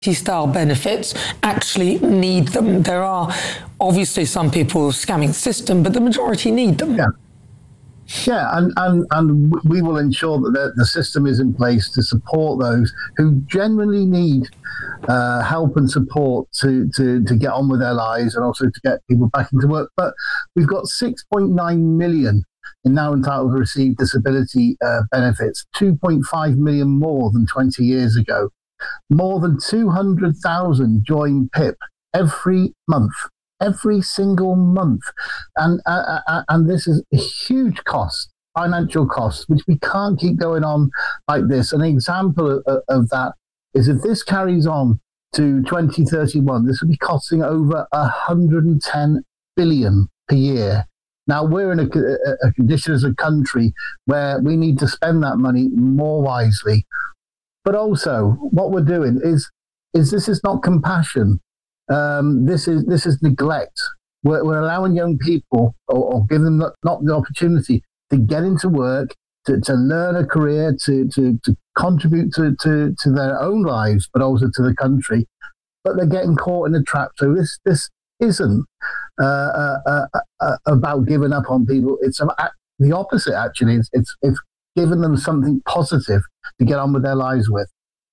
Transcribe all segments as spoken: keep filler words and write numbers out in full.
style benefits actually need them. There are obviously some people scamming the system, but the majority need them. Yeah, yeah, and, and, and we will ensure that the, the system is in place to support those who genuinely need uh, help and support to, to, to get on with their lives and also to get people back into work. But we've got six point nine million and now entitled to receive disability uh, benefits, two point five million more than twenty years ago. More than two hundred thousand join P I P every month, every single month. And, uh, uh, and this is a huge cost, financial cost, which we can't keep going on like this. An example of, of that is if this carries on to twenty thirty-one, this will be costing over one hundred ten billion per year. Now, we're in a, a condition as a country where we need to spend that money more wisely. But also, what we're doing is is this is not compassion. Um, this is this is neglect. We're, we're allowing young people, or, or giving them not, not the opportunity to get into work, to, to learn a career, to to, to contribute to, to, to their own lives, but also to the country. But they're getting caught in a trap. So this this isn't uh, uh, uh, uh, about giving up on people. It's about the opposite. Actually, it's it's, it's giving them something positive to get on with their lives with.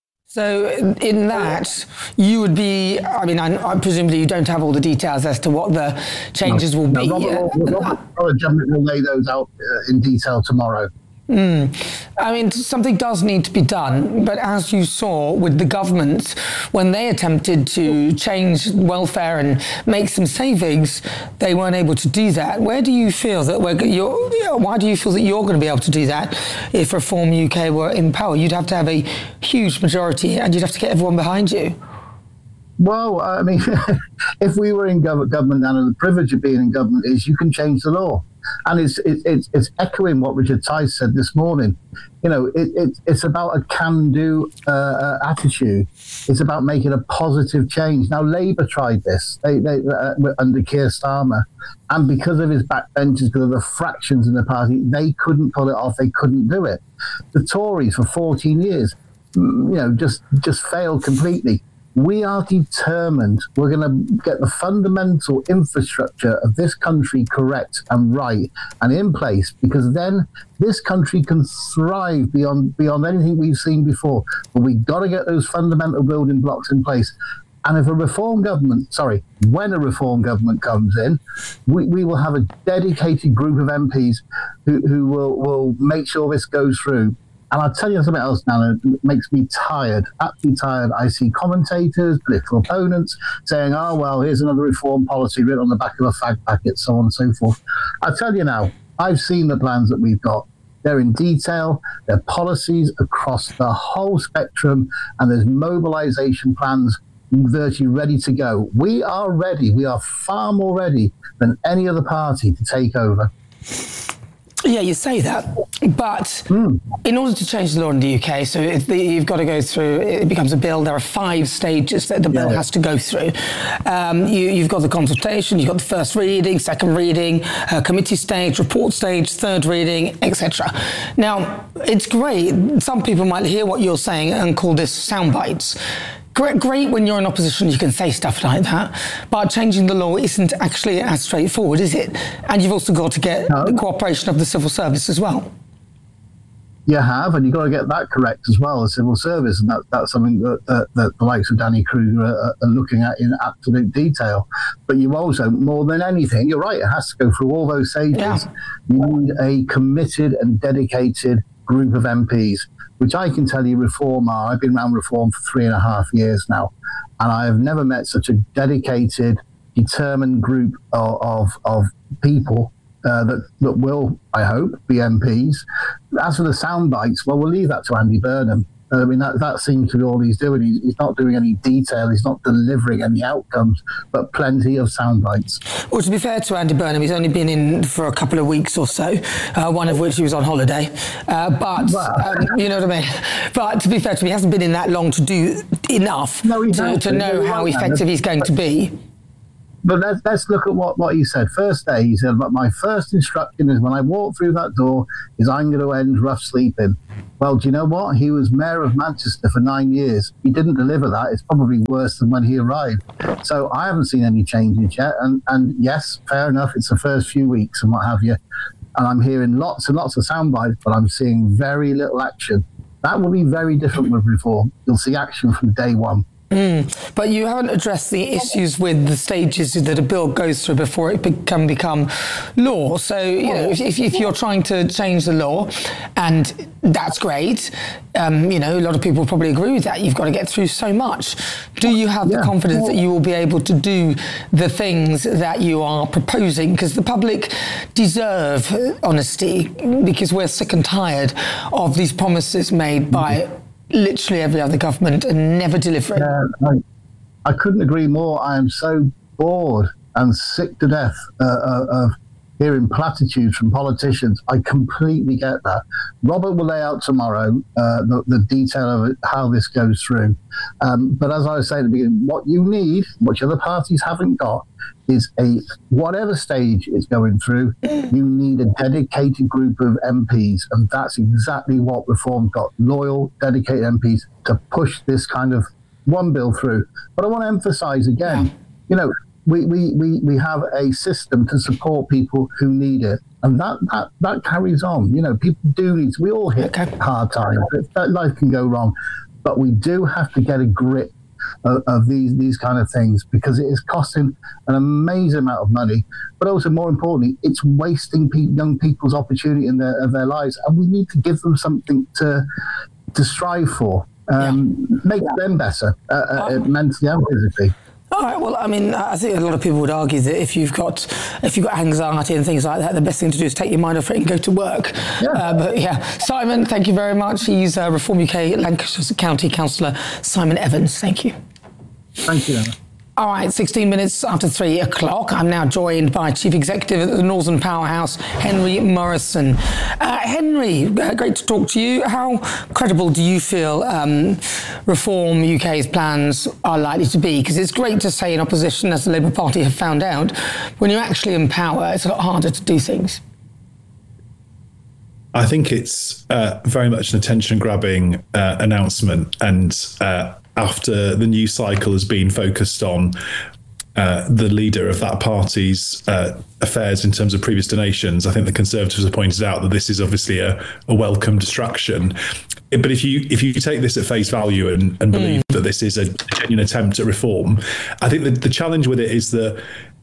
So in that, you would be, I mean, I, I presumably you don't have all the details as to what the changes no, will no, be. Robert, Robert, Robert will lay those out uh, in detail tomorrow. Mm. I mean, something does need to be done, but as you saw with the government, when they attempted to change welfare and make some savings, they weren't able to do that. Where do you feel that we're, you're, why do you feel that you're going to be able to do that if Reform U K were in power? You'd have to have a huge majority and you'd have to get everyone behind you. Well, I mean, if we were in government, and the privilege of being in government is you can change the law. And it's it's it's echoing what Richard Tice said this morning. You know, it, it it's about a can-do uh, attitude. It's about making a positive change. Now, Labour tried this they, they, uh, under Keir Starmer, and because of his backbenchers, because of the fractions in the party, they couldn't pull it off. They couldn't do it. The Tories for fourteen years, you know, just just failed completely. We are determined. We're going to get the fundamental infrastructure of this country correct and right and in place, because then this country can thrive beyond beyond anything we've seen before. But we've got to get those fundamental building blocks in place. And if a reform government, sorry, when a reform government comes in, we, we will have a dedicated group of M Ps who, who will, will make sure this goes through. And I'll tell you something else now that makes me tired, absolutely tired. I see commentators, political opponents saying, oh, well, here's another reform policy written on the back of a fag packet, so on and so forth. I'll tell you now, I've seen the plans that we've got. They're in detail. They're policies across the whole spectrum, and there's mobilisation plans virtually ready to go. We are ready. We are far more ready than any other party to take over. Yeah, you say that, but mm. in order to change the law in the U K, so if the, you've got to go through, it becomes a bill, there are five stages that the bill yeah. has to go through. Um, you, you've got the consultation, you've got the first reading, second reading, uh, committee stage, report stage, third reading, et cetera. Now, it's great. Some people might hear what you're saying and call this sound bites. Great when you're in opposition, you can say stuff like that, but changing the law isn't actually as straightforward, is it? And you've also got to get no. the cooperation of the civil service as well. You have, and you've got to get that correct as well, the civil service, and that, that's something that, that, that the likes of Danny Kruger are, are looking at in absolute detail. But you also, more than anything, you're right, it has to go through all those stages. Yeah. You need a committed and dedicated group of M Ps, which I can tell you Reform are. I've been around Reform for three and a half years now, and I have never met such a dedicated, determined group of, of, of people uh, that, that will, I hope, be M Ps. As for the sound bites, well, we'll leave that to Andy Burnham. I mean, that, that seems to be all he's doing. He's, he's not doing any detail. He's not delivering any outcomes, but plenty of sound bites. Well, to be fair to Andy Burnham, he's only been in for a couple of weeks or so, uh, one of which he was on holiday. Uh, but, wow. um, you know what I mean? But to be fair to him, he hasn't been in that long to do enough no, to, to know how effective he's going to be. but let's, let's look at what, what he said. First day, he said, but my first instruction is when I walk through that door is I'm going to end rough sleeping. Well, do you know what? He was mayor of Manchester for nine years. He didn't deliver that. It's probably worse than when he arrived. So I haven't seen any changes yet. And, and yes, fair enough, it's the first few weeks and what have you. And I'm hearing lots and lots of sound bites, but I'm seeing very little action. That will be very different with reform. You'll see action from day one. Mm. But you haven't addressed the issues with the stages that a bill goes through before it be- can become law. So, you know, if, if you're trying to change the law, and that's great, um, you know, a lot of people probably agree with that. You've got to get through so much. Do you have yeah. the confidence that you will be able to do the things that you are proposing? Because the public deserve honesty, because we're sick and tired of these promises made by literally every other government and never delivering. Yeah, I, I couldn't agree more. I am so bored and sick to death uh, of hearing platitudes from politicians. I completely get that. Robert will lay out tomorrow uh, the, the detail of it, how this goes through. Um, but as I was saying at the beginning, what you need, which other parties haven't got, is a, whatever stage it's going through, you need a dedicated group of M Ps. And that's exactly what Reform's got. Loyal, dedicated M Ps to push this kind of one bill through. But I want to emphasize again, yeah. you know, we, we, we, we have a system to support people who need it. And that, that, that carries on. You know, people do need, we all hit okay. hard times. Life can go wrong. But we do have to get a grip Of, of these these kind of things, because it is costing an amazing amount of money, but also more importantly, it's wasting pe- young people's opportunity in their of their lives, and we need to give them something to to strive for, um, yeah. make them better uh, uh, mentally and physically. All right. Well, I mean, I think a lot of people would argue that if you've got if you've got anxiety and things like that, the best thing to do is take your mind off it and go to work. Yeah. Uh, but yeah, Simon, thank you very much. He's uh, Reform U K Lancashire County Councillor Simon Evans. Thank you. Thank you, Emma. All right, sixteen minutes after three o'clock. I'm now joined by Chief Executive at the Northern Powerhouse, Henry Morrison. Uh, Henry, uh, great to talk to you. How credible do you feel um, Reform U K's plans are likely to be? Because it's great to say in opposition, as the Labour Party have found out, when you're actually in power, it's a lot harder to do things. I think it's uh, very much an attention-grabbing uh, announcement, and uh, after the news cycle has been focused on uh, the leader of that party's uh, affairs in terms of previous donations, I think the Conservatives have pointed out that this is obviously a, a welcome distraction. But if you if you take this at face value and, and believe mm. that this is a genuine attempt at reform, I think that the challenge with it is that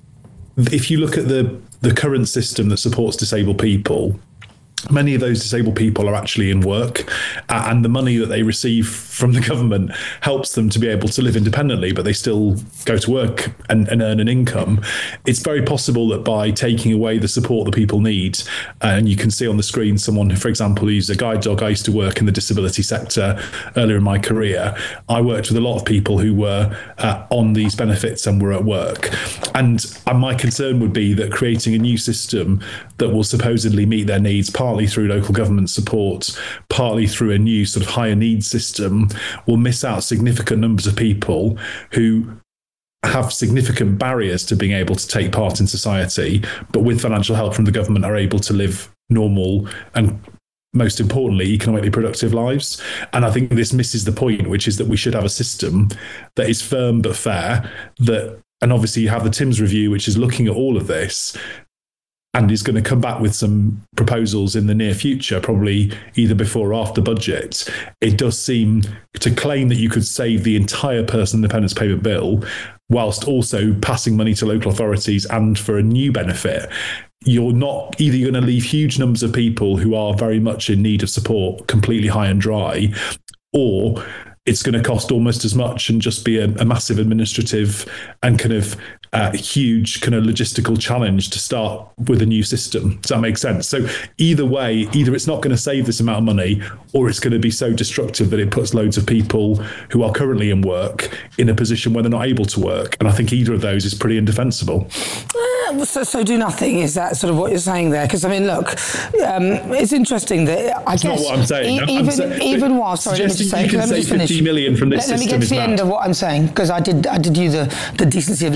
if you look at the the current system that supports disabled people, many of those disabled people are actually in work, uh, and the money that they receive from the government helps them to be able to live independently, but they still go to work and, and earn an income. It's very possible that by taking away the support that people need, and you can see on the screen someone who, for example, who's a guide dog. I used to work in the disability sector earlier in my career. I worked with a lot of people who were uh, on these benefits and were at work. And, and my concern would be that creating a new system that will supposedly meet their needs, partly through local government support, partly through a new sort of higher needs system, will miss out significant numbers of people who have significant barriers to being able to take part in society, but with financial help from the government are able to live normal and, most importantly, economically productive lives. And I think this misses the point, which is that we should have a system that is firm but fair, that, and obviously you have the Timms review, which is looking at all of this, and is going to come back with some proposals in the near future, probably either before or after budget. It does seem to claim that you could save the entire personal independence payment bill whilst also passing money to local authorities and for a new benefit. You're not either going to leave huge numbers of people who are very much in need of support completely high and dry, or it's going to cost almost as much and just be a, a massive administrative and kind of uh, huge kind of logistical challenge to start with a new system. Does that make sense? So either way, either it's not going to save this amount of money, or it's going to be so destructive that it puts loads of people who are currently in work in a position where they're not able to work. And I think either of those is pretty indefensible. Uh, so, so do nothing, is that sort of what you're saying there? Because I mean, look, um, it's interesting that I That's guess not what I'm saying. E- I'm, even I'm saying, even while sorry, let me just say, you can let me save just finish. fifty million from this let, system. Let me get to the mad. end of what I'm saying, because I did I did you the, the decency of letting you get to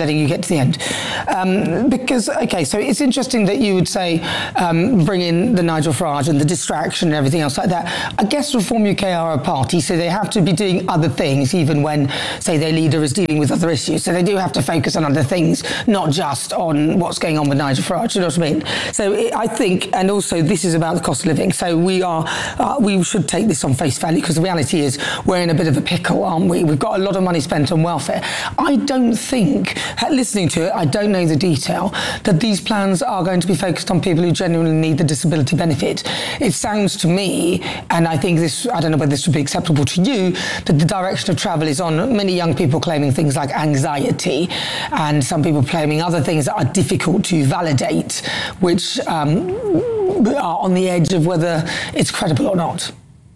to the end. Um, because, okay, so it's interesting that you would say um, bring in the Nigel Farage and the distraction and everything else like that. I guess Reform U K are a party, so they have to be doing other things, even when, say, their leader is dealing with other issues. So they do have to focus on other things, not just on what's going on with Nigel Farage, you know what I mean? So it, I think, and also this is about the cost of living, so we are, uh, we should take this on face value, because the reality is we're in a bit of a pickle, aren't we? We've got a lot of money spent on welfare. I don't think, listening to it, I don't know the detail, that these plans are going to be focused on people who genuinely need the disability benefit. It sounds to me, and I think this, I don't know whether this would be acceptable to you, that the direction of travel is on many young people claiming things like anxiety, and some people claiming other things that are difficult to validate, which um, are on the edge of whether it's credible or not.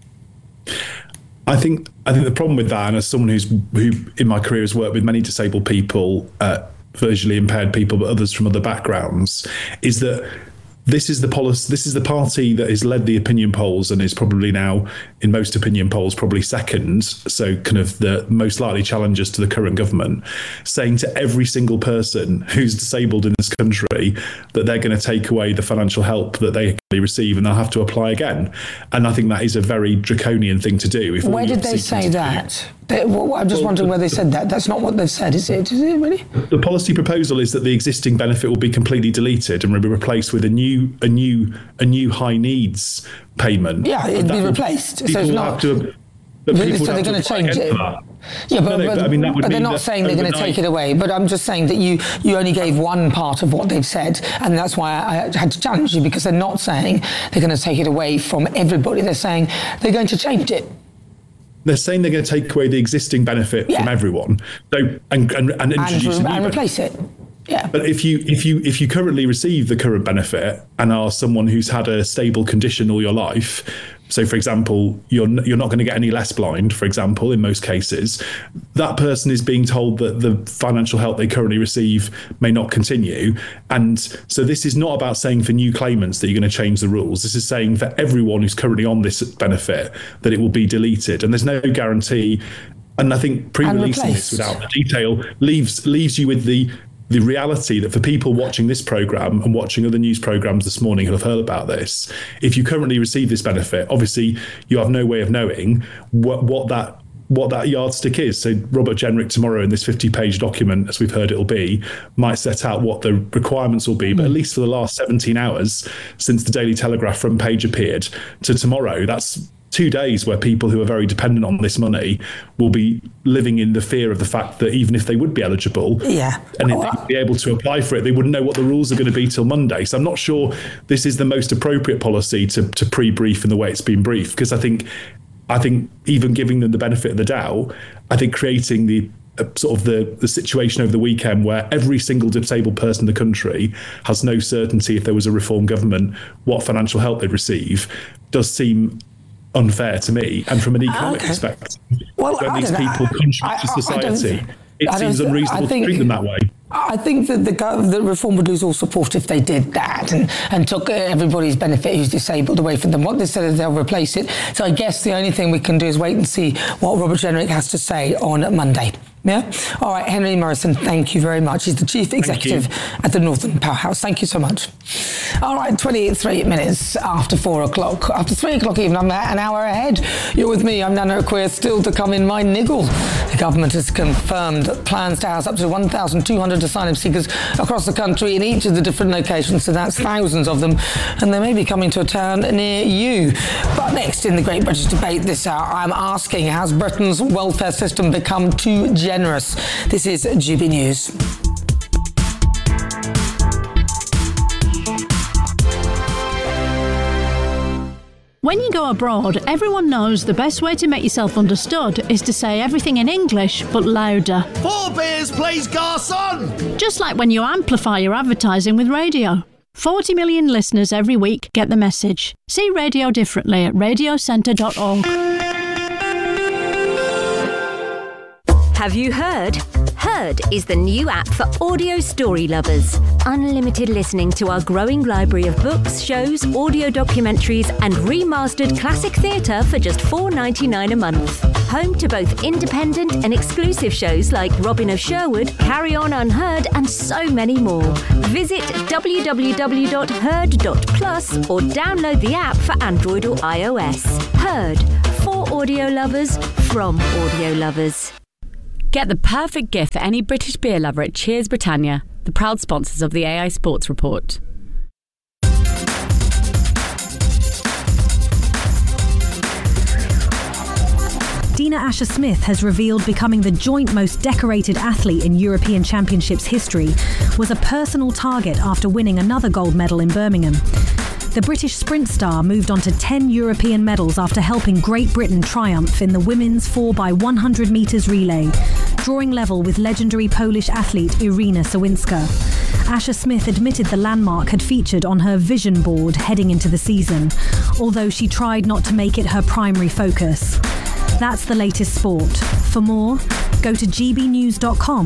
I think I think the problem with that, and as someone who's who in my career has worked with many disabled people, uh, visually impaired people, but others from other backgrounds, is that this is the policy, this is the party that has led the opinion polls and is probably now, in most opinion polls, probably second, so kind of the most likely challengers to the current government, saying to every single person who's disabled in this country that they're going to take away the financial help that they receive and they'll have to apply again. And I think that is a very draconian thing to do. If Where did they say that? They, well, I'm just well, wondering where they said that. That's not what they've said, is it? Is it really? The policy proposal is that the existing benefit will be completely deleted and will be replaced with a new, a new, a new high needs payment. Yeah, it'd be replaced. So it's not. To, but so they're going to change it. Yeah, but, no, no, but, but, I mean, that would but they're not saying they're going to take it away. But I'm just saying that you, you only gave one part of what they've said, and that's why I, I had to challenge you, because they're not saying they're going to take it away from everybody. They're saying they're going to change it. They're saying they're going to take away the existing benefit yeah. from everyone, so and and, and introduce and, a new and replace it. Yeah. But if you if you if you currently receive the current benefit and are someone who's had a stable condition all your life, so for example, you're you're not going to get any less blind, for example, in most cases, that person is being told that the financial help they currently receive may not continue. And so this is not about saying for new claimants that you're going to change the rules. This is saying for everyone who's currently on this benefit that it will be deleted. And there's no guarantee. And I think pre-releasing this without the detail leaves leaves you with the the reality that for people watching this programme and watching other news programmes this morning who have heard about this, if you currently receive this benefit, obviously you have no way of knowing what, what that what that yardstick is. So Robert Jenrick tomorrow in this fifty-page document, as we've heard it'll be, might set out what the requirements will be. But at least for the last seventeen hours since the Daily Telegraph front page appeared to tomorrow, that's two days where people who are very dependent on this money will be living in the fear of the fact that even if they would be eligible, yeah, and if they'd be able to apply for it, they wouldn't know what the rules are going to be till Monday. So I'm not sure this is the most appropriate policy to, to pre-brief in the way it's been briefed, because I think I think even giving them the benefit of the doubt, I think creating the uh, sort of the, the situation over the weekend where every single disabled person in the country has no certainty if there was a Reform government what financial help they'd receive does seem unfair to me. And from an economic okay. perspective, well, when these people contribute to society, it seems unreasonable think, to treat them that way. I think that the, the Reform would lose all support if they did that and, and took everybody's benefit who's disabled away from them. What they said is they'll replace it. So I guess the only thing we can do is wait and see what Robert Jenrick has to say on Monday. Yeah? All right, Henry Morrison, thank you very much. He's the Chief Executive at the Northern Powerhouse. Thank you so much. All right, twenty-three minutes after four o'clock. After three o'clock even, I'm an hour ahead. You're with me, I'm Nana Queer, still to come in my niggle. The government has confirmed plans to house up to one thousand two hundred asylum seekers across the country in each of the different locations, so that's thousands of them, and they may be coming to a town near you. But next in the Great British Debate this hour, I'm asking, has Britain's welfare system become too generous? This is G B News. When you go abroad, everyone knows the best way to make yourself understood is to say everything in English, but louder. Four beers, please, garçon! Just like when you amplify your advertising with radio. forty million listeners every week get the message. See radio differently at radio centre dot org. Have you heard? Heard is the new app for audio story lovers. Unlimited listening to our growing library of books, shows, audio documentaries and remastered classic theatre for just four dollars ninety-nine a month. Home to both independent and exclusive shows like Robin of Sherwood, Carry On Unheard and so many more. Visit w w w dot heard dot plus or download the app for Android or iOS. Heard. For audio lovers, from audio lovers. Get the perfect gift for any British beer lover at Cheers Britannia, the proud sponsors of the A I Sports Report. Dina Asher-Smith has revealed becoming the joint most decorated athlete in European Championships history was a personal target after winning another gold medal in Birmingham. The British sprint star moved on to ten European medals after helping Great Britain triumph in the women's four by one hundred metres relay, drawing level with legendary Polish athlete Irina Sawinska. Asher-Smith admitted the landmark had featured on her vision board heading into the season, although she tried not to make it her primary focus. That's the latest sport. For more, go to g b news dot com.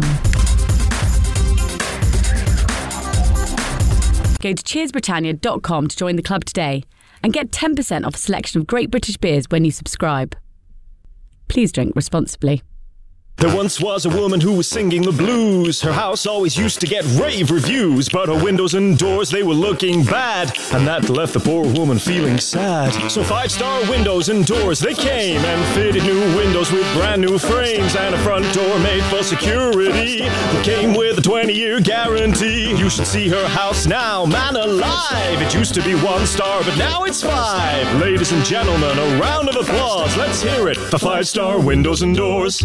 Go to cheers britannia dot com to join the club today and get ten percent off a selection of great British beers when you subscribe. Please drink responsibly. There once was a woman who was singing the blues. Her house always used to get rave reviews, but her windows and doors, they were looking bad, and that left the poor woman feeling sad. So five-star windows and doors, they came and fitted new windows with brand new frames and a front door made for security. It came with a twenty-year guarantee. You should see her house now, man alive. It used to be one star, but now it's five. Ladies and gentlemen, a round of applause. Let's hear it for five-star windows and doors.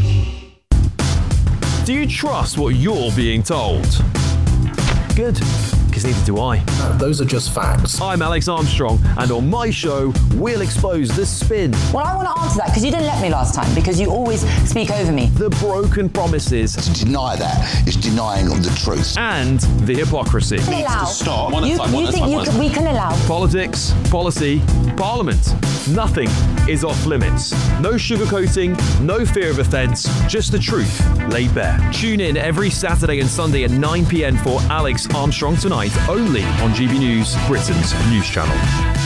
Do you trust what you're being told? Good, because neither do I. Uh, those are just facts. I'm Alex Armstrong, and on my show, we'll expose the spin. Well, I want to answer that, because you didn't let me last time, because you always speak over me. The broken promises. To deny that is denying the truth. And the hypocrisy. We can allow. Stop. You, you think you can, we can allow. Politics, policy, parliament. Nothing is off limits. No sugarcoating, no fear of offence, just the truth laid bare. Tune in every Saturday and Sunday at nine p.m. for Alex Armstrong Tonight, only on G B News, Britain's news channel.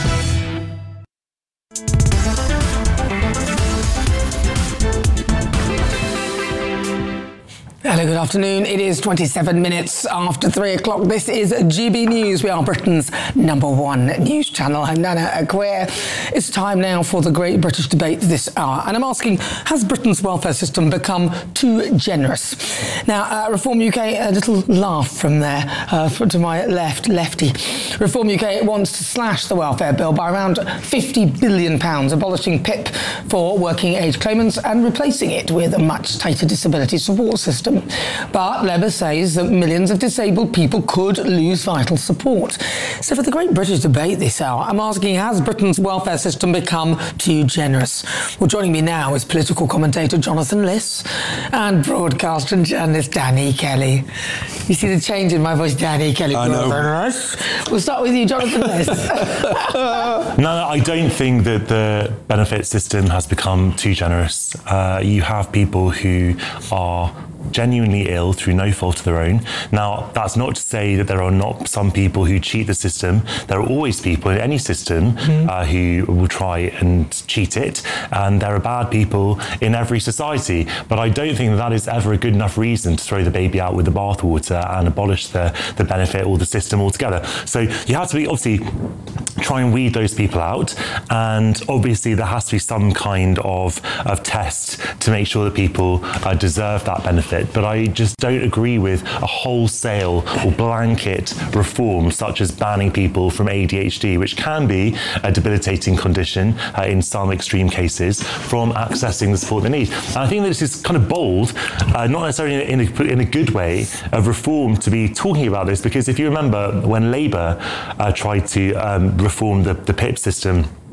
Hello, good afternoon. It is twenty-seven minutes after three o'clock. This is G B News. We are Britain's number one news channel. I'm Nana Acquare. It's time now for the Great British Debate this hour. And I'm asking, has Britain's welfare system become too generous? Now, uh, Reform U K, a little laugh from there, uh, to my left, lefty. Reform U K wants to slash the welfare bill by around fifty billion pounds, abolishing P I P for working age claimants and replacing it with a much tighter disability support system. But Labour says that millions of disabled people could lose vital support. So for the Great British Debate this hour, I'm asking, has Britain's welfare system become too generous? Well, joining me now is political commentator Jonathan Liss and broadcaster and journalist Danny Kelly. You see the change in my voice, Danny Kelly. I know. We'll start with you, Jonathan Liss. No, I don't think that the benefit system has become too generous. Uh, you have people who are genuinely ill through no fault of their own. Now, that's not to say that there are not some people who cheat the system. There are always people in any system mm. uh, who will try and cheat it, and there are bad people in every society. But I don't think that, that is ever a good enough reason to throw the baby out with the bathwater and abolish the, the benefit or the system altogether. So you have to be, obviously, try and weed those people out, and obviously there has to be some kind of, of test to make sure that people uh, deserve that benefit. But I just don't agree with a wholesale or blanket reform such as banning people from A D H D, which can be a debilitating condition uh, in some extreme cases, from accessing the support they need. And I think that this is kind of bold, uh, not necessarily in a, in a good way, of reform to be talking about this, because if you remember when Labour uh, tried to um, reform the, the P I P system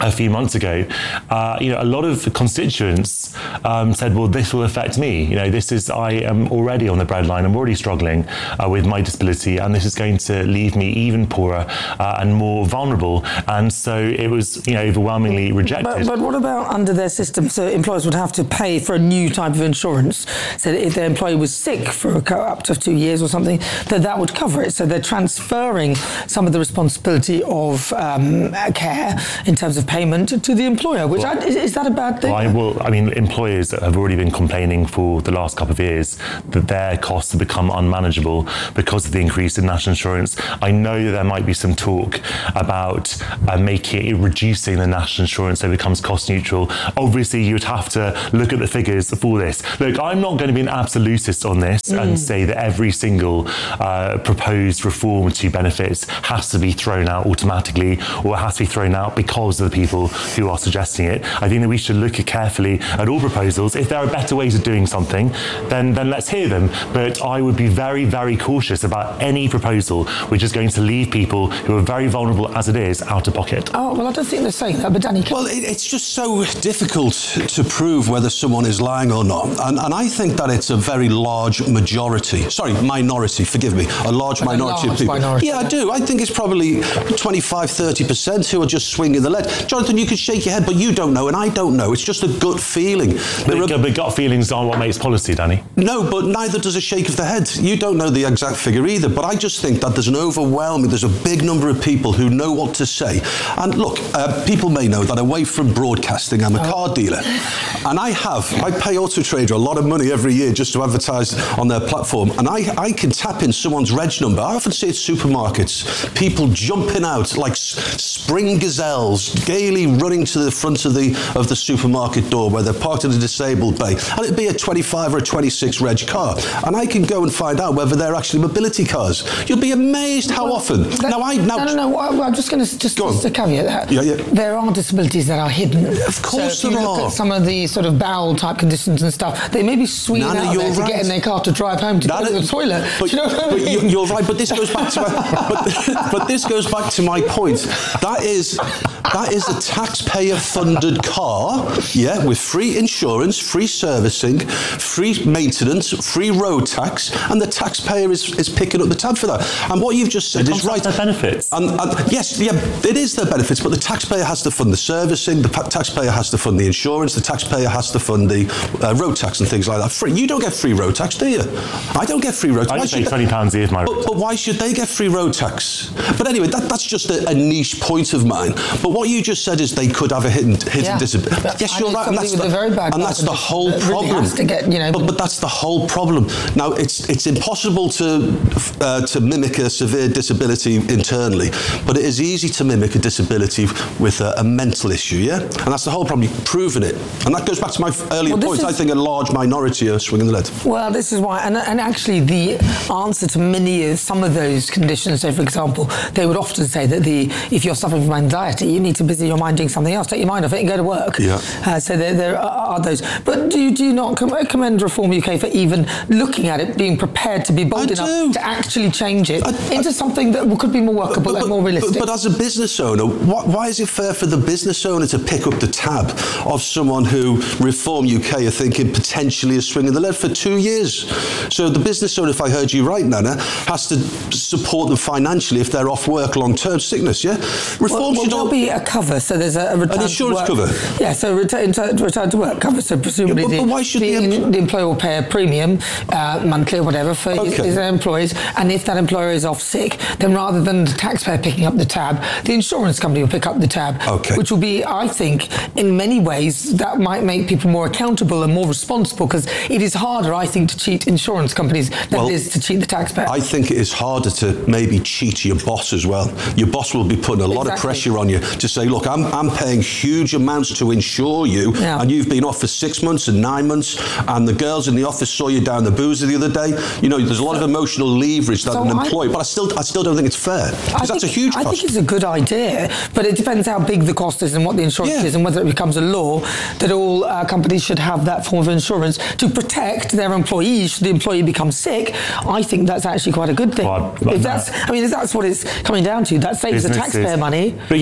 a few months ago, uh, you know, a lot of constituents um, said, well, this will affect me. You know, this is, I am already on the breadline. I'm already struggling uh, with my disability, and this is going to leave me even poorer uh, and more vulnerable. And so it was, you know, overwhelmingly rejected. But, but what about under their system? So employers would have to pay for a new type of insurance. So if their employee was sick for up to two years or something, that that would cover it. So they're transferring some of the responsibility of um, care in terms of payment to the employer. Which well, I, is, is that a bad thing? Well I, well, I mean, employers have already been complaining for the last couple of years that their costs have become unmanageable because of the increase in national insurance. I know that there might be some talk about uh, making it, reducing the national insurance so it becomes cost neutral. Obviously, you'd have to look at the figures for this. Look, I'm not going to be an absolutist on this mm. and say that every single uh, proposed reform to benefits has to be thrown out automatically, or has to be thrown out because of the people who are suggesting it. I think that we should look carefully at all proposals. If there are better ways of doing something, then, then let's hear them. But I would be very, very cautious about any proposal which is going to leave people who are very vulnerable as it is out of pocket. Oh, well, I don't think they're saying that, but Danny... Well, it, it's just so difficult to prove whether someone is lying or not. And, and I think that it's a very large majority, sorry, minority, forgive me, a large like minority a large of people. Minority, yeah, I do. I think it's probably twenty-five, thirty percent who are just swinging the lead. Jonathan, you could shake your head, but you don't know, and I don't know. It's just a gut feeling. But, are, but gut feelings aren't what makes policy, Danny. No, but neither does a shake of the head. You don't know the exact figure either, but I just think that there's an overwhelming, there's a big number of people who know what to say. And look, uh, people may know that away from broadcasting, I'm a oh. car dealer. And I have, I pay Auto Trader a lot of money every year just to advertise on their platform. And I, I can tap in someone's reg number. I often see it at supermarkets, people jumping out like spring gazelles, gaily running to the front of the of the supermarket door where they're parked in a disabled bay. And it'd be a twenty-five or a twenty-six reg car. And I can go and find out whether they're actually mobility cars. You'll be amazed how well, often. That, now, I, now, no, no, no, well, I'm just going to just, just to caveat that. Yeah, yeah. There are disabilities that are hidden. Of course so if there you look are. At some of the sort of bowel type conditions and stuff, they may be sweating Nana, out there right. to get in their car to drive home to Nana, go to the toilet. But, you know what but I mean? You're right, but this goes back to my, but, but this goes back to my point. That is that is a taxpayer-funded car, yeah, with free insurance, free servicing, free maintenance, free road tax, and the taxpayer is, is picking up the tab for that. And what you've just said is right. Their benefits. And, and yes, yeah, it is their benefits, but the taxpayer has to fund the servicing, the pa- taxpayer has to fund the insurance, the taxpayer has to fund the uh, road tax and things like that. Free. You don't get free road tax, do you? I don't get free road tax. I pay twenty pounds a year for my road but, but why should they get free road tax? But anyway, that, that's just a, a niche point of mine. But what you just said is they could have a hidden, hidden yeah. disability. Yes, you're right, and that's the, very bad and that's the whole that problem. Really has to get, you know, but, but that's the whole problem. Now, it's it's impossible to uh, to mimic a severe disability internally, but it is easy to mimic a disability with a, a mental issue, yeah? And that's the whole problem. You've proven it. And that goes back to my earlier well, point. Is, I think a large minority are swinging the lead. Well, this is why, and, and actually the answer to many of some of those conditions, so for example, they would often say that the if you're suffering from anxiety, you need to busy your mind doing something else, take your mind off it and go to work. Yeah. Uh, so there, there are those. But do you, do you not commend Reform U K for even looking at it, being prepared to be bold I enough do. to actually change it I, into I, something that could be more workable but, but, and more realistic? But, but as a business owner, why, why is it fair for the business owner to pick up the tab of someone who Reform U K are thinking potentially is swinging the lead for two years? So the business owner, if I heard you right, Nana, has to support them financially if they're off work long-term sickness, yeah? Reform well, well, should there'll be a cover, so there's a, a return an insurance to work. cover. Yeah, so return to, return to work cover. So presumably, yeah, but, the, but why should the, the, the employer will pay a premium uh, monthly or whatever for okay. his, his employees, and if that employer is off sick, then rather than the taxpayer picking up the tab, the insurance company will pick up the tab, okay. which will be, I think, in many ways that might make people more accountable and more responsible, because it is harder, I think, to cheat insurance companies than well, it is to cheat the taxpayer. I think it is harder to maybe cheat your boss as well. Your boss will be putting a lot exactly. of pressure on you to say, look, I'm, I'm paying huge amounts to insure you, yeah. and you've been off for six months and nine months, and the girls in the office saw you down the boozer the other day. You know, there's a lot of emotional leverage that so an employee, I, but I still, I still don't think it's fair, because that's think, a huge cost. I think it's a good idea, but it depends how big the cost is and what the insurance yeah. is, and whether it becomes a law that all uh, companies should have that form of insurance to protect their employees should the employee become sick. I think that's actually quite a good thing. Well, if that's, I mean, if that's what it's coming down to, that saves the taxpayer money. But yeah, but, look, but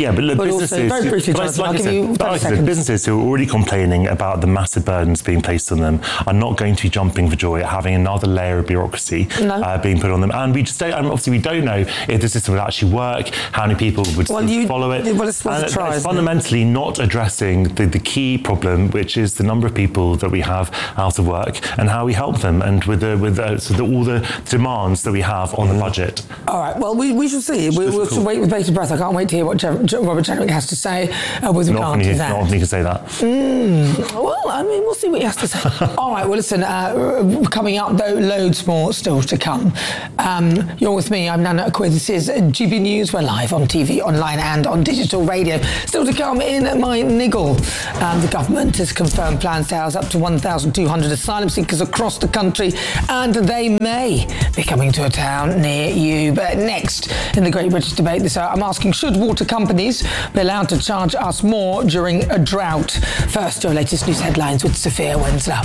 also, very briefly, but it's Jonathan, like I'll I give said, you but thirty like I said, seconds. businesses who are already complaining about the massive burdens being placed on them are not going to be jumping for joy at having another layer of bureaucracy No. uh, being put on them. And we just don't, and obviously we don't know if the system would actually work, how many people would Well, you- follow it. well, it's worth and a try, it's isn't it? fundamentally not addressing the, the key problem, which is the number of people that we have out of work and how we help them, and with the, with the, so the, all the demands that we have on the budget. All right, well, we, we shall see. We, we'll difficult. wait with bated breath. I can't wait to hear what Je- Je- Robert Jenrick has to say uh, with Not regard often, to you, that. not often you can say that. Mm, well, I mean, we'll see what he has to say. All right, well, listen, uh, coming up, though, loads more still to come. Um, you're with me, I'm Nana Aquid. This is G B News. We're live on T V, online and on digital radio. Still to come in my niggle. Um, the government has confirmed plans to house up to one thousand two hundred asylum seekers across the country, and they may be coming to a town near you. But next, in the Great British Debate this hour, I'm asking, should water companies be allowed to charge us more during a drought? First, your latest news headlines with Sophia Winslow.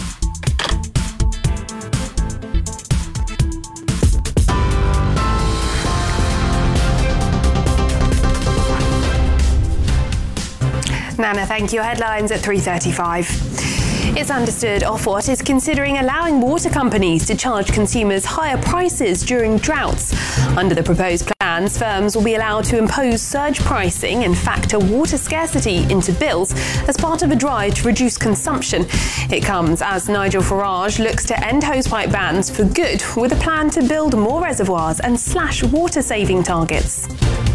Nana, thank you. Headlines at three thirty-five. It's understood Ofwat is considering allowing water companies to charge consumers higher prices during droughts. Under the proposed plans, firms will be allowed to impose surge pricing and factor water scarcity into bills as part of a drive to reduce consumption. It comes as Nigel Farage looks to end hosepipe bans for good, with a plan to build more reservoirs and slash water-saving targets.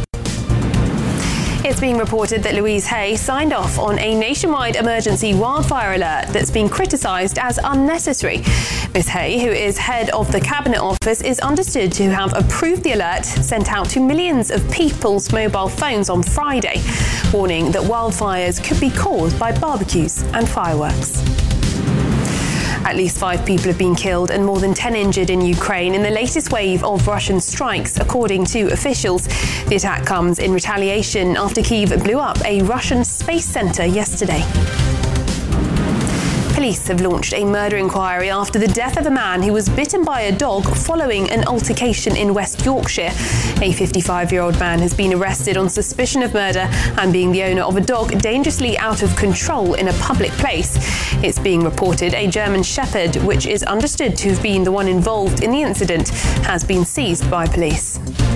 It's being reported that Louise Hay signed off on a nationwide emergency wildfire alert that's been criticised as unnecessary. Miss Hay, who is head of the Cabinet Office, is understood to have approved the alert sent out to millions of people's mobile phones on Friday, warning that wildfires could be caused by barbecues and fireworks. At least five people have been killed and more than ten injured in Ukraine in the latest wave of Russian strikes, according to officials. The attack comes in retaliation after Kyiv blew up a Russian space centre yesterday. Police have launched a murder inquiry after the death of a man who was bitten by a dog following an altercation in West Yorkshire. A fifty-five-year-old man has been arrested on suspicion of murder and being the owner of a dog dangerously out of control in a public place. It's being reported a German Shepherd, which is understood to have been the one involved in the incident, has been seized by police.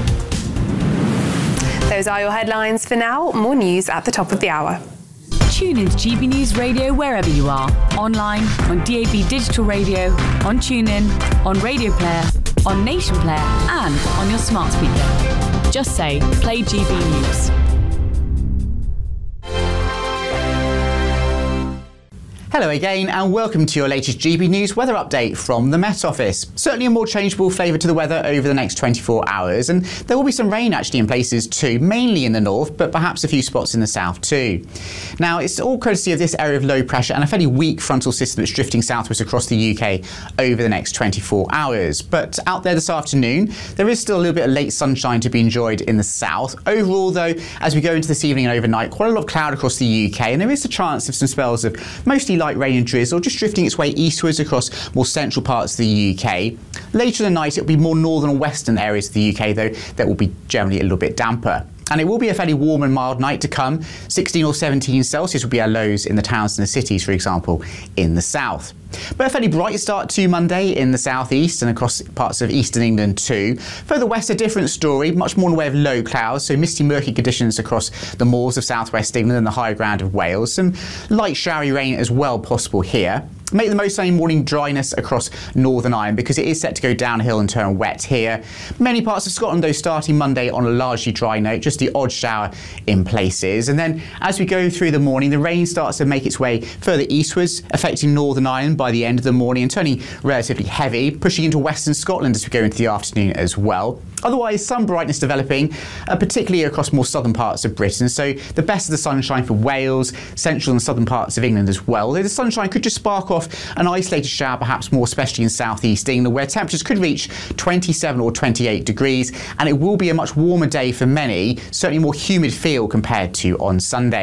Those are your headlines for now. More news at the top of the hour. Tune into G B News Radio wherever you are. Online, on D A B Digital Radio, on TuneIn, on Radio Player, on Nation Player, and on your smart speaker. Just say, play G B News. Hello again and welcome to your latest G B News weather update from the Met Office. Certainly a more changeable flavour to the weather over the next twenty-four hours, and there will be some rain actually in places too, mainly in the north, but perhaps a few spots in the south too. Now it's all courtesy of this area of low pressure and a fairly weak frontal system that's drifting southwards across the U K over the next twenty-four hours. But out there this afternoon, there is still a little bit of late sunshine to be enjoyed in the south. Overall though, as we go into this evening and overnight, quite a lot of cloud across the U K, and there is a chance of some spells of mostly light rain and drizzle just drifting its way eastwards across more central parts of the U K. Later in the night, it'll be more northern and western areas of the U K, though, that will be generally a little bit damper. And it will be a fairly warm and mild night to come. sixteen or seventeen Celsius will be our lows in the towns and the cities, for example, in the south. But a fairly bright start to Monday in the southeast and across parts of eastern England too. Further west, a different story, much more in the way of low clouds, so misty, murky conditions across the moors of southwest England and the higher ground of Wales. Some light showery rain as well possible here. Make the most sunny morning dryness across Northern Ireland because it is set to go downhill and turn wet here. Many parts of Scotland though starting Monday on a largely dry note, just the odd shower in places. And then as we go through the morning, the rain starts to make its way further eastwards, affecting Northern Ireland by the end of the morning and turning relatively heavy, pushing into western Scotland as we go into the afternoon as well. Otherwise, some brightness developing, uh, particularly across more southern parts of Britain. So the best of the sunshine for Wales, central and southern parts of England as well. Though the sunshine could just spark off an isolated shower, perhaps more especially in southeast England, where temperatures could reach twenty-seven or twenty-eight degrees, and it will be a much warmer day for many, certainly more humid feel compared to on Sunday.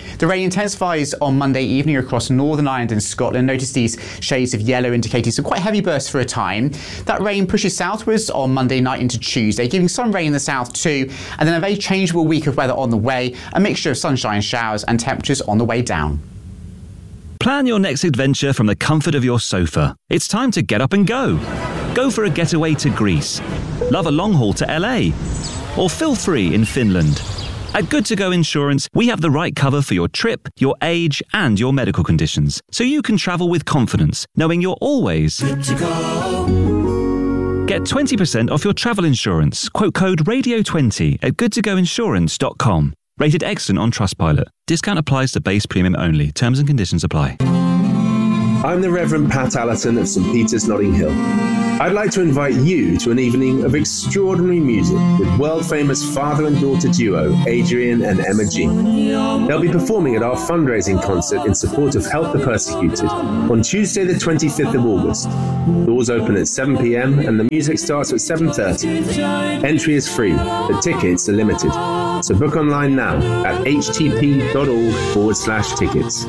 The rain intensifies on Monday evening across Northern Ireland and Scotland. Notice these shades of yellow indicating some quite heavy bursts for a time. That rain pushes southwards on Monday night into Tuesday, giving some rain in the south too, and then a very changeable week of weather on the way, a mixture of sunshine, showers and temperatures on the way down. Plan your next adventure from the comfort of your sofa. It's time to get up and go. Go for a getaway to Greece. Love a long haul to L A. Or feel free in Finland. At Good To Go Insurance, we have the right cover for your trip, your age, and your medical conditions, so you can travel with confidence, knowing you're always good to go. Get twenty percent off your travel insurance. Quote code radio twenty at good to go insurance dot com. Rated excellent on Trustpilot. Discount applies to base premium only. Terms and conditions apply. I'm the Reverend Pat Allerton of St Peter's, Notting Hill. I'd like to invite you to an evening of extraordinary music with world-famous father and daughter duo Adrian and Emma G. They'll be performing at our fundraising concert in support of Help the Persecuted on Tuesday the twenty-fifth of August. Doors open at seven p m and the music starts at seven thirty. Entry is free, but tickets are limited. So book online now at htp.org forward slash tickets.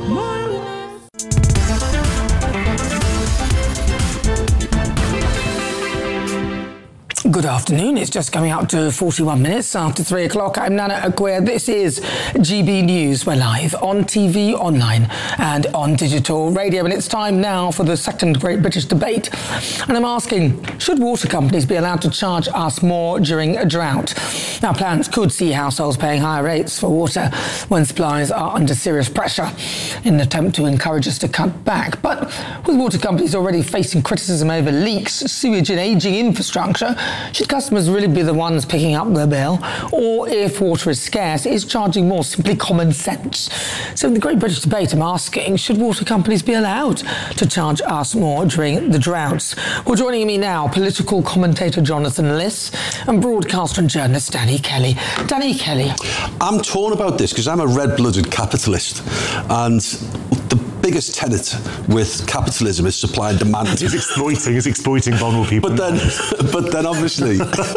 Good afternoon. It's just coming up to forty-one minutes after three o'clock. I'm Nana Acquia. This is G B News. We're live on T V, online and on digital radio. And it's time now for the second Great British Debate. And I'm asking, should water companies be allowed to charge us more during a drought? Now, plans could see households paying higher rates for water when supplies are under serious pressure in an attempt to encourage us to cut back. But with water companies already facing criticism over leaks, sewage and ageing infrastructure, should customers really be the ones picking up the bill? Or if water is scarce, is charging more simply common sense? So in the Great British Debate, I'm asking, should water companies be allowed to charge us more during the droughts? Well, joining me now, political commentator Jonathan Liss and broadcaster and journalist Danny Kelly. Danny Kelly. I'm torn about this because I'm a red-blooded capitalist, and the biggest tenet with capitalism is supply and demand. It's exploiting, it's exploiting vulnerable people. But then, but then obviously,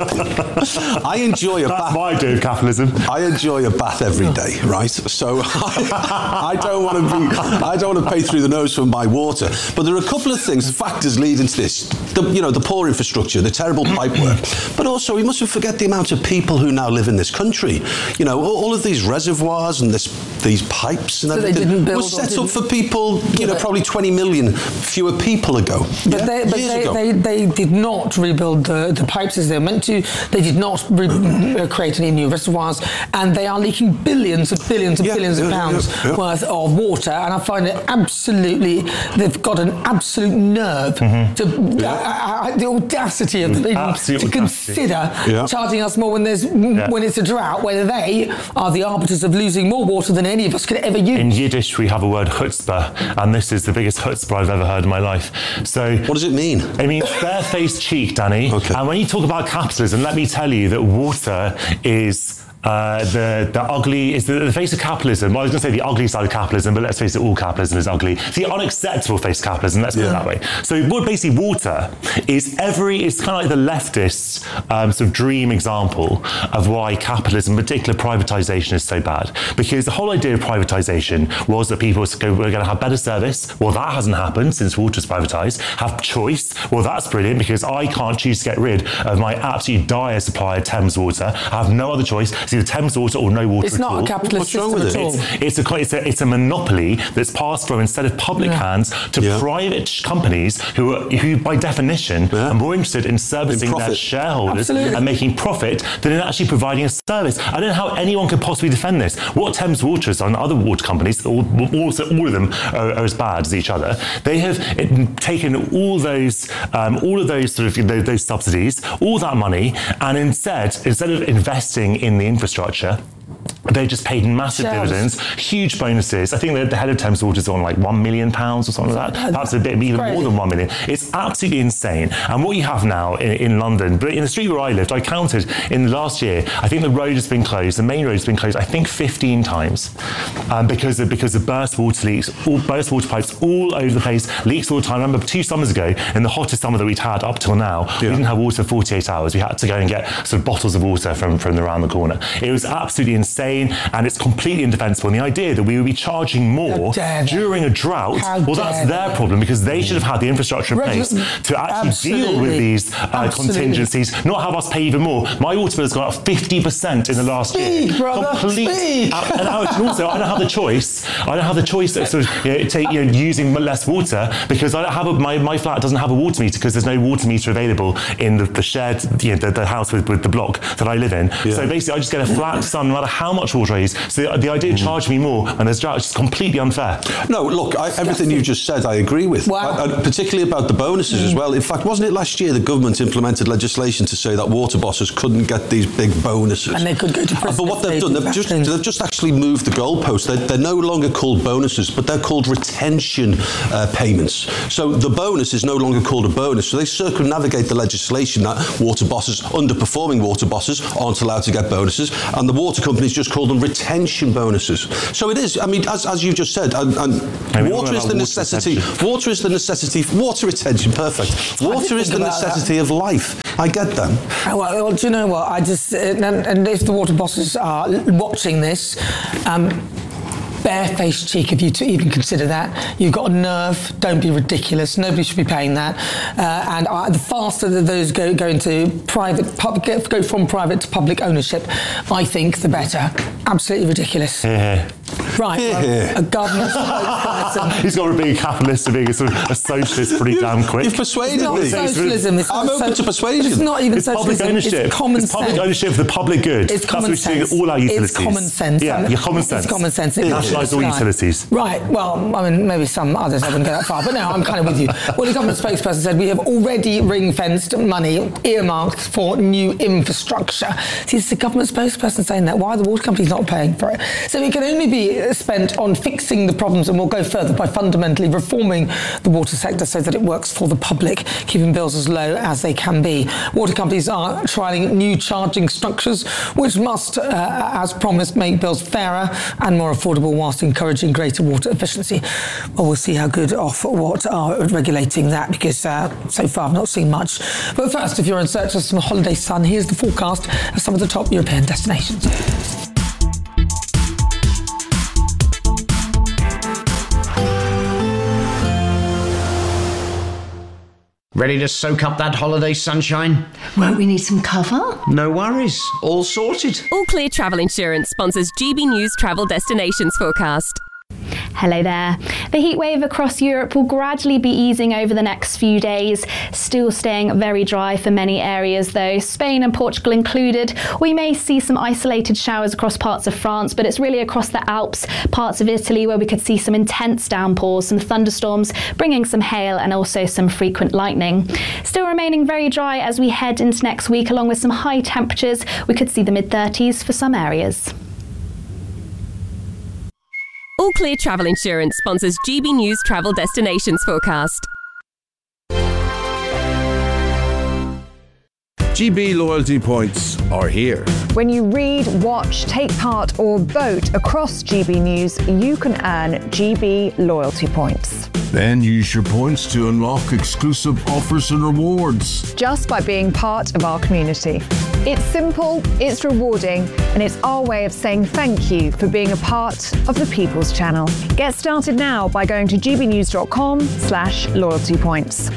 I enjoy a That's bath. my idea of capitalism. I enjoy a bath every day, right? So I, I don't want to be, I don't want to pay through the nose for my water. But there are a couple of things, factors lead into this. The, you know, the poor infrastructure, the terrible pipe work, but also we mustn't forget the amount of people who now live in this country. You know, all, all of these reservoirs and this, these pipes and So they everything didn't build was or set up didn't- for people, you know, probably twenty million fewer people ago. But, yeah? they, but Years they, ago. they, they did not rebuild the, the pipes as they were meant to. They did not re- uh, create any new reservoirs, and they are leaking billions and billions and Yeah, billions of yeah, pounds yeah, yeah. worth of water. And I find it absolutely, they've got an absolute nerve Mm-hmm. to, uh, uh, the audacity of them even Absolute to audacity. consider Yeah. charging us more when there's when it's a drought, where they are the arbiters of losing more water than any of us could ever use. In Yiddish, we have a word chutzpah, and this is the biggest chutzpah I've ever heard in my life. So, what does it mean? It means bare-faced cheek, Danny. Okay. And when you talk about capitalism, let me tell you that water is Uh, the the ugly is the, the face of capitalism. Well, I was going to say the ugly side of capitalism, but let's face it, all capitalism is ugly. It's the unacceptable face of capitalism. Let's put Yeah. it that way. So, what basically water is every it's kind of like the leftists' um, sort of dream example of why capitalism, in particular privatization, is so bad. Because the whole idea of privatization was that people were going to have better service. Well, that hasn't happened since water's privatized. Have choice. Well, that's brilliant because I can't choose to get rid of my absolute dire supply of Thames water. I have no other choice. It's either Thames water or no water It's at not all. a capitalist system at all. It's, it's, a, it's, a, it's a monopoly that's passed from, instead of public Yeah. hands, to Yeah. private companies who, are, who by definition, Yeah. are more interested in servicing In their profit. shareholders Absolutely. and making profit than in actually providing a service. I don't know how anyone could possibly defend this. What Thames Water has done, other water companies, all, all, all of them are, are as bad as each other. They have it, taken all those, um, all of those sort of those, those subsidies, all that money, and instead, instead of investing in the infrastructure, they just paid massive Shells. dividends, huge bonuses. I think the, the head of Thames Water is on like one million pounds or something like that. Perhaps a bit, even Crazy. more than one million. It's absolutely insane. And what you have now in, in London, but in the street where I lived, I counted in the last year, I think the road has been closed, the main road has been closed, I think fifteen times, um, because of because of burst water leaks, all burst water pipes all over the place, leaks all the time. I remember two summers ago, in the hottest summer that we'd had up till now, we didn't have water for forty-eight hours. We had to go and get sort of bottles of water from from around the corner. It was absolutely insane. paying, and it's completely indefensible. And the idea that we would be charging more during a drought, How well, that's dare their problem, because they should have had the infrastructure in place to actually Absolutely. deal with these uh, Absolutely. contingencies, not have us pay even more. My water bill has gone up fifty percent in the last Speak, year. brother, Complete, speak. Uh, and, and also, I don't have the choice. I don't have the choice of sort of, you know, take, you know, using less water, because I don't have a, my, my flat doesn't have a water meter, because there's no water meter available in the, the shared, you know, the, the house with, with the block that I live in. Yeah. So basically, I just get a flat sum no matter how much water I use. So the, the idea of charging me more and there's drought is just completely unfair. No, look, I, everything you just said, I agree with. Wow. I, I, particularly about the bonuses mm. as well. In fact, wasn't it last year the government implemented legislation to say that water bosses couldn't get these big bonuses? And they could go to prison. Uh, but what they've done, they've just, they've just actually moved the goalpost. They're, they're no longer called bonuses, but they're called retention uh, payments. So the bonus is no longer called a bonus. So they circumnavigate the legislation that water bosses, underperforming water bosses, aren't allowed to get bonuses, and the water companies just call them retention bonuses. So it is, I mean, as, as you just said, and, and water is the necessity, water is the necessity, water retention, perfect. Water is the necessity of life. I get them. Well, well, do you know what? I just, and, and if the water bosses are watching this, um, barefaced cheek of you to even consider that. You've got a nerve. Don't be ridiculous. Nobody should be paying that. Uh, and uh, the faster that those go, go into private, pub, get, go from private to public ownership, I think the better. Absolutely ridiculous. Yeah. Right, well, a government spokesperson. He's got to be a capitalist and being a, sort of a socialist pretty damn quick. You've persuaded it's me. Not socialism. It's I'm not open so, to persuasion. It's not even it's socialism. Public ownership. It's common it's public sense. ownership of the public good. It's common That's what we're sense. doing at all our utilities. It's common sense. Yeah, um, your common sense. It's common sense. It Nationalise all right. utilities. Right. Well, I mean, maybe some others I wouldn't go that far, but no, I'm kind of with you. Well, the government spokesperson said we have already ring-fenced money earmarked for new infrastructure. See, it's the government spokesperson saying that. Why are the water companies not paying for it? So it can only be spent on fixing the problems, and we'll go further by fundamentally reforming the water sector so that it works for the public, keeping bills as low as they can be. Water companies are trialling new charging structures, which must, uh, as promised, make bills fairer and more affordable whilst encouraging greater water efficiency. Well, we'll see how good off what are regulating that, because uh, so far I've not seen much. But first, if you're in search of some holiday sun, here's the forecast of some of the top European destinations. Ready to soak up that holiday sunshine? Won't we need some cover? No worries, all sorted. All Clear Travel Insurance sponsors G B News Travel Destinations Forecast. Hello there. The heat wave across Europe will gradually be easing over the next few days, still staying very dry for many areas though, Spain and Portugal included. We may see some isolated showers across parts of France, but it's really across the Alps, parts of Italy where we could see some intense downpours, some thunderstorms, bringing some hail and also some frequent lightning. Still remaining very dry as we head into next week, along with some high temperatures. We could see the mid thirties for some areas. All Clear Travel Insurance sponsors G B News Travel Destinations Forecast. G B loyalty points are here. When you read, watch, take part or vote across G B News, you can earn G B loyalty points. Then use your points to unlock exclusive offers and rewards. Just by being part of our community. It's simple, it's rewarding, and it's our way of saying thank you for being a part of the People's Channel. Get started now by going to gbnews.com slash loyalty points.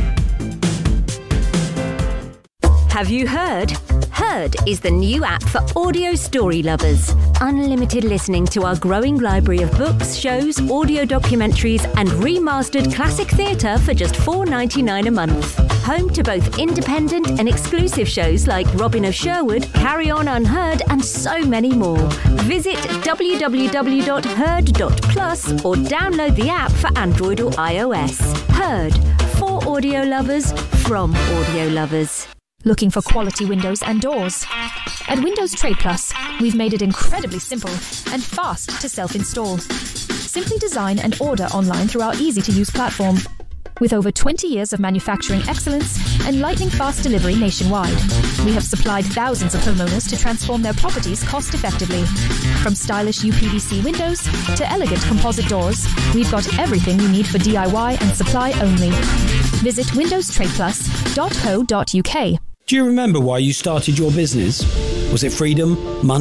Have you heard? Heard is the new app for audio story lovers. Unlimited listening to our growing library of books, shows, audio documentaries, and remastered classic theatre for just four dollars ninety-nine a month. Home to both independent and exclusive shows like Robin of Sherwood, Carry On Unheard, and so many more. Visit w w w dot heard dot plus or download the app for Android or iOS. Heard, for audio lovers, from audio lovers. Looking for quality windows and doors? At Windows Trade Plus, we've made it incredibly simple and fast to self-install. Simply design and order online through our easy-to-use platform. With over twenty years of manufacturing excellence and lightning-fast delivery nationwide, we have supplied thousands of homeowners to transform their properties cost-effectively. From stylish U P V C windows to elegant composite doors, we've got everything you need for D I Y and supply only. Visit windows trade plus dot co dot u k. Do you remember why you started your business? Was it freedom, money,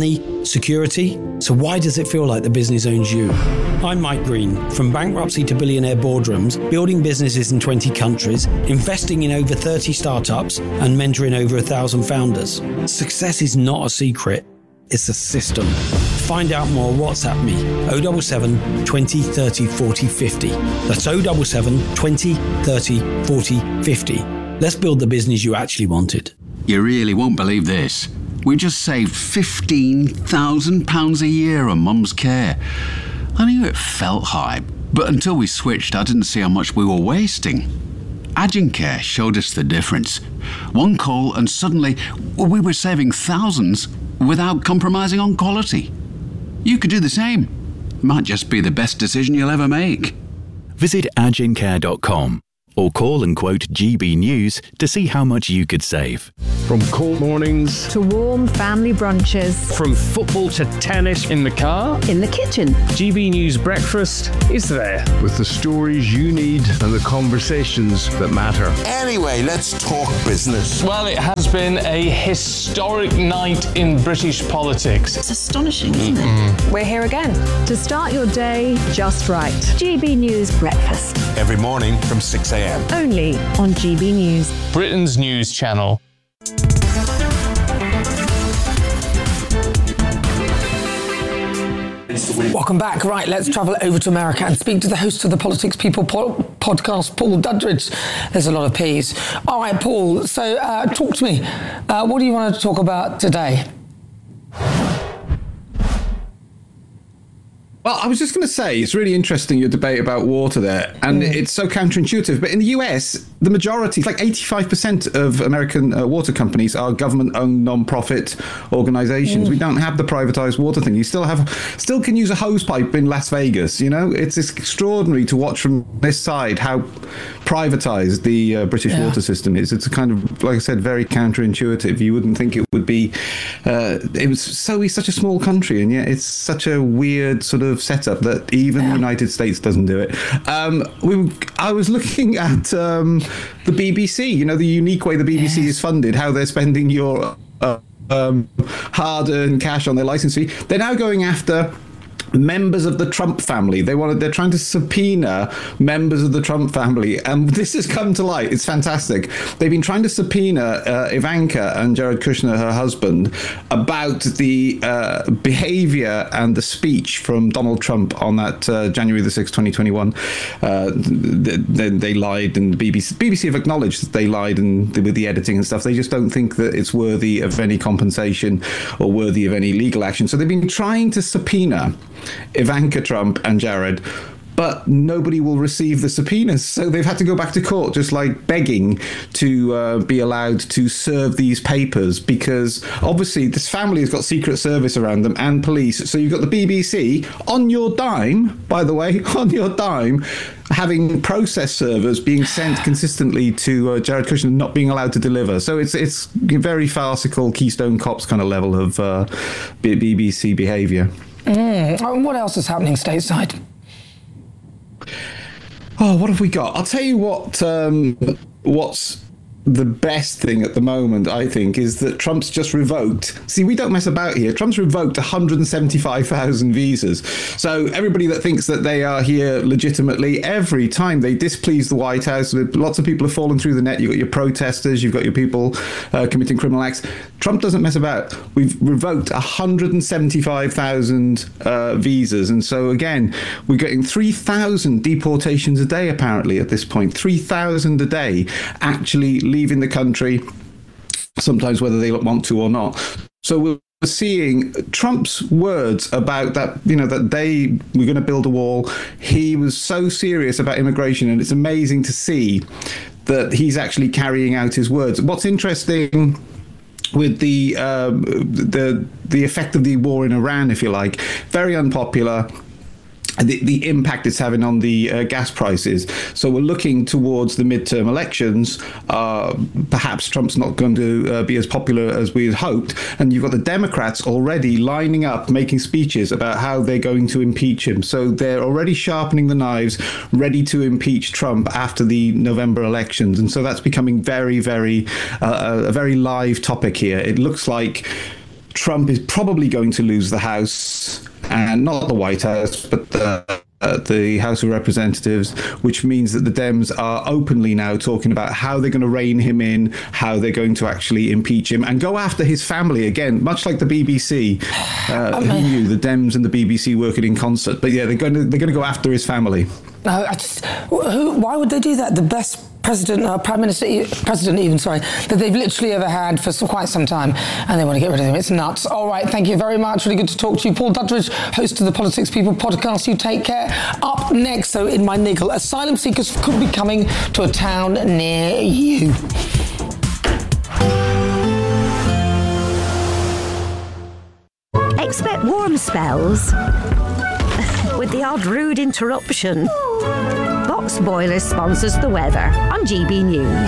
Security? So why does it feel like the business owns you? I'm Mike Green. From bankruptcy to billionaire boardrooms, building businesses in twenty countries, investing in over thirty startups, and mentoring over a thousand founders. Success is not a secret, it's a system. Find out more, WhatsApp me, oh seven seven, twenty, thirty, forty, fifty. That's oh seven seven, twenty, thirty, forty, fifty. Let's build the business you actually wanted. You really won't believe this. We just saved fifteen thousand pounds a year on Mum's care. I knew it felt high, but until we switched, I didn't see how much we were wasting. Agincare showed us the difference. One call and suddenly we were saving thousands without compromising on quality. You could do the same. Might just be the best decision you'll ever make. Visit agincare dot com or call and quote G B News to see how much you could save. From cold mornings to warm family brunches, from football to tennis, in the car, in the kitchen, G B News Breakfast is there with the stories you need and the conversations that matter. Anyway, let's talk business. Well, it has been a historic night in British politics. It's astonishing, isn't it? We're here again to start your day just right. G B News Breakfast. Every morning from six a.m. Only on G B News. Britain's news channel. Welcome back. Right, let's travel over to America and speak to the host of the Politics People po- podcast, Paul Duddridge. There's a lot of P's. All right, Paul, so uh, talk to me. Uh, what do you want to talk about today? Well, I was just going to say, it's really interesting, your debate about water there, and mm. it's so counterintuitive. But in the U S, the majority, like eighty-five percent of American uh, water companies are government-owned non-profit organizations. Mm. We don't have the privatized water thing. You still have, still can use a hose pipe in Las Vegas, you know? It's, it's extraordinary to watch from this side how privatized the uh, British yeah. water system is. It's a kind of, like I said, very counterintuitive. You wouldn't think it would be, uh, it was so, it's such a small country, and yet it's such a weird sort of setup that even yeah. the United States doesn't do it. Um, we, I was looking at um, the B B C, you know, the unique way the B B C yes. is funded, how they're spending your uh, um, hard-earned cash on their license fee. They're now going after members of the Trump family. They wanted, they're trying to subpoena members of the Trump family, and this has come to light. It's fantastic. They've been trying to subpoena uh, Ivanka and Jared Kushner, her husband, about the uh, behavior and the speech from Donald Trump on that uh, January the sixth, twenty twenty-one. Uh, they, they lied, and the B B C, B B C have acknowledged that they lied and with the editing and stuff. They just don't think that it's worthy of any compensation or worthy of any legal action. So they've been trying to subpoena Ivanka Trump and Jared, but nobody will receive the subpoenas. So they've had to go back to court, just like begging to uh, be allowed to serve these papers, because obviously this family has got Secret Service around them and police. So you've got the B B C on your dime, by the way, on your dime, having process servers being sent consistently to uh, Jared Kushner, not being allowed to deliver. So it's it's very farcical Keystone Cops kind of level of uh, B B C behaviour. Mm. What else is happening stateside? Oh, what have we got? I'll tell you what. Um, what's the best thing at the moment, I think, is that Trump's just revoked. See, we don't mess about here. Trump's revoked one hundred seventy-five thousand visas. So everybody that thinks that they are here legitimately, every time they displease the White House, lots of people have fallen through the net. You've got your protesters, you've got your people uh, committing criminal acts. Trump doesn't mess about. We've revoked one hundred seventy-five thousand uh, visas. And so, again, we're getting three thousand deportations a day, apparently, at this point. three thousand a day actually leaving the country, sometimes whether they want to or not. So we're seeing Trump's words about that, you know, that they were going to build a wall. He was so serious about immigration, and it's amazing to see that he's actually carrying out his words. What's interesting with the um, the the effect of the war in Iran, if you like, very unpopular. The, the impact it's having on the uh, gas prices. So we're looking towards the midterm elections. Uh, perhaps Trump's not going to uh, be as popular as we had hoped. And you've got the Democrats already lining up, making speeches about how they're going to impeach him. So they're already sharpening the knives, ready to impeach Trump after the November elections. And so that's becoming very, very, uh, a very live topic here. It looks like Trump is probably going to lose the House, and not the White House, but the Uh, the House of Representatives, which means that the Dems are openly now talking about how they're going to rein him in, how they're going to actually impeach him and go after his family again, much like the B B C. Uh, who knew the Dems and the B B C working in concert? But yeah, they're going to they're going to go after his family. No, I just, who, why would they do that? The best president, uh, prime minister, president even, sorry, that they've literally ever had for some, quite some time, and they want to get rid of him. It's nuts. All right, thank you very much. Really good to talk to you. Paul Duddridge, host of the Politics People podcast. You take care. Up next, so in my niggle, asylum seekers could be coming to a town near you. Expect warm spells with the odd rude interruption. Box Boilers sponsors the weather on G B News.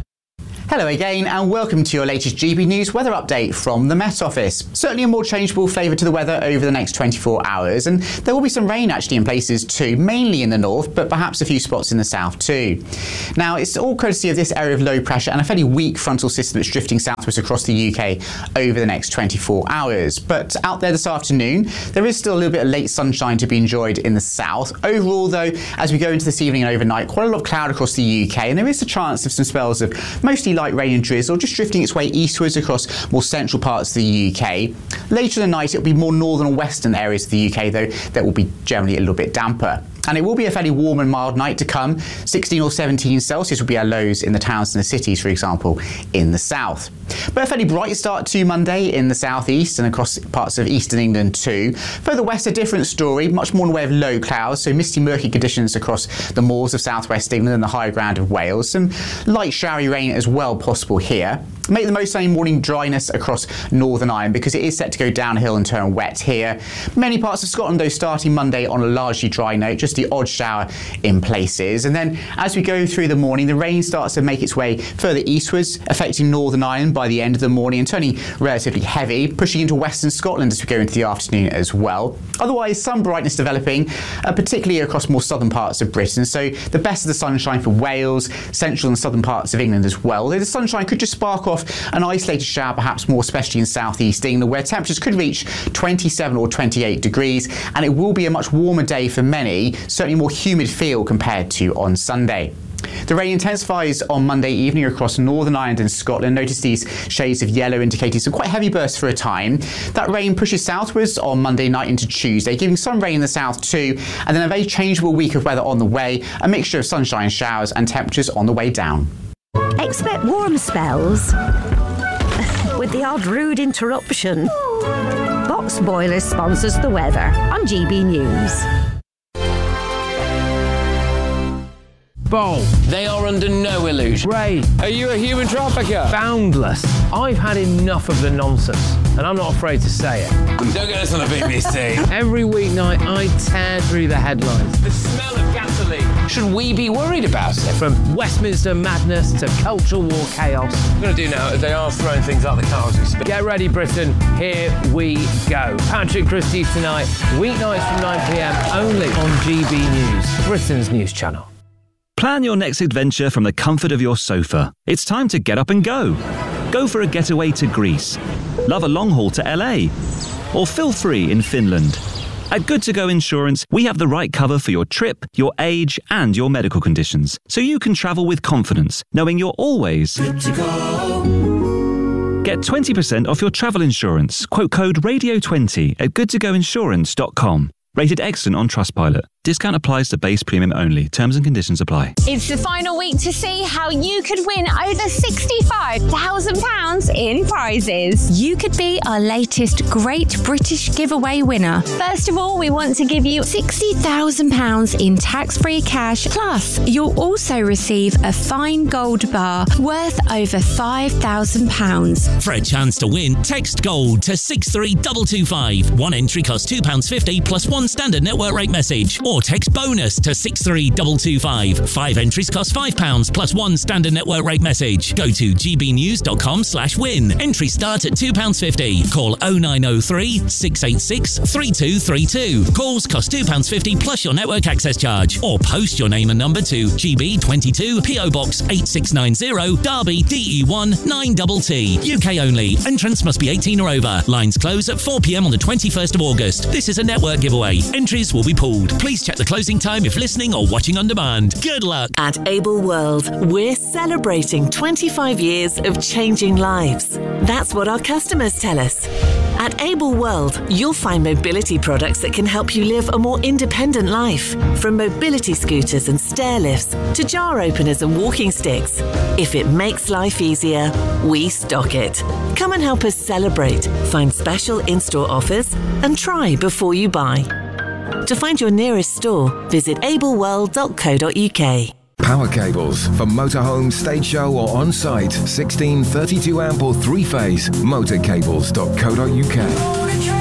Hello again and welcome to your latest G B News weather update from the Met Office. Certainly a more changeable flavour to the weather over the next twenty-four hours, and there will be some rain actually in places too, mainly in the north, but perhaps a few spots in the south too. Now it's all courtesy of this area of low pressure and a fairly weak frontal system that's drifting southwest across the U K over the next twenty-four hours. But out there this afternoon, there is still a little bit of late sunshine to be enjoyed in the south. Overall though, as we go into this evening and overnight, quite a lot of cloud across the U K, and there is a chance of some spells of mostly light rain and drizzle just drifting its way eastwards across more central parts of the U K. Later in the night, it'll be more northern and western areas of the U K, though, that will be generally a little bit damper. And it will be a fairly warm and mild night to come. sixteen or seventeen Celsius will be our lows in the towns and the cities, for example, in the south. But a fairly bright start to Monday in the southeast and across parts of eastern England too. Further west, a different story, much more in the way of low clouds, so misty, murky conditions across the moors of southwest England and the high ground of Wales. Some light showery rain as well possible here. Make the most sunny morning dryness across Northern Ireland because it is set to go downhill and turn wet here. Many parts of Scotland though starting Monday on a largely dry note, just the odd shower in places. And then as we go through the morning, the rain starts to make its way further eastwards, affecting Northern Ireland by the end of the morning and turning relatively heavy, pushing into western Scotland as we go into the afternoon as well. Otherwise, some brightness developing, uh, particularly across more southern parts of Britain. So the best of the sunshine for Wales, central and southern parts of England as well. Although the sunshine could just spark off an isolated shower, perhaps more especially in southeast England, where temperatures could reach twenty-seven or twenty-eight degrees, and it will be a much warmer day for many, certainly more humid feel compared to on Sunday. The rain intensifies on Monday evening across Northern Ireland and Scotland. Notice these shades of yellow indicating some quite heavy bursts for a time. That rain pushes southwards on Monday night into Tuesday, giving some rain in the south too, and then a very changeable week of weather on the way, a mixture of sunshine showers and temperatures on the way down. Expect warm spells with the odd rude interruption. Box Boilers sponsors the weather on G B News. Bold. They are under no illusion. Ray. Are you a human trafficker? Boundless. I've had enough of the nonsense, and I'm not afraid to say it. Don't get us on the B B C. Every weeknight, I tear through the headlines. The smell of gasoline. Should we be worried about it? From Westminster madness to cultural war chaos. What I'm going to do now is they are throwing things out the car as we speak. Get ready, Britain. Here we go. Patrick Christie's tonight, weeknights from nine p m, only on G B News, Britain's news channel. Plan your next adventure from the comfort of your sofa. It's time to get up and go. Go for a getaway to Greece. Love a long haul to L A. Or feel free in Finland. At Good To Go Insurance, we have the right cover for your trip, your age, and your medical conditions, so you can travel with confidence, knowing you're always good to go. Get twenty percent off your travel insurance. Quote code radio twenty at good to go insurance dot com. Rated excellent on Trustpilot. Discount applies to base premium only. Terms and conditions apply. It's the final week to see how you could win over sixty-five thousand pounds in prizes. You could be our latest Great British Giveaway winner. First of all, we want to give you sixty thousand pounds in tax-free cash. Plus, you'll also receive a fine gold bar worth over five thousand pounds. For a chance to win, text GOLD to six three two two five. One entry costs two pounds fifty plus one standard network rate message. Or or text BONUS to six three two two five. Five entries cost five pounds plus one standard network rate message. Go to gbnews.com slash win. Entries start at two pounds fifty. Call oh nine oh three, six eight six, three two three two. Calls cost two pounds fifty plus your network access charge. Or post your name and number to G B twenty-two, P O Box eight six nine zero, Derby, D E one nine T T. U K only. Entrants must be eighteen or over. Lines close at four p.m. on the twenty-first of August. This is a network giveaway. Entries will be pulled. Please check the closing time if listening or watching on demand. Good luck. At Able World, we're celebrating twenty-five years of changing lives. That's what our customers tell us. At Able World, you'll find mobility products that can help you live a more independent life. From mobility scooters and stair lifts to jar openers and walking sticks. If it makes life easier, we stock it. Come and help us celebrate, find special in-store offers, and try before you buy. To find your nearest store, visit able world dot co dot uk. Power cables for motorhome, stage show or on-site. sixteen, thirty-two amp or three-phase. motorcables dot co dot uk.